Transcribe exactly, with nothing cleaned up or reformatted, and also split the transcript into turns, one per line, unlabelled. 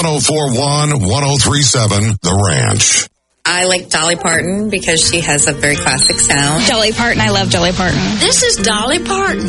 oh four one, one oh three seven, The Ranch.
I like Dolly Parton because she has a very classic sound.
Dolly Parton. I love Dolly Parton.
This is Dolly Parton.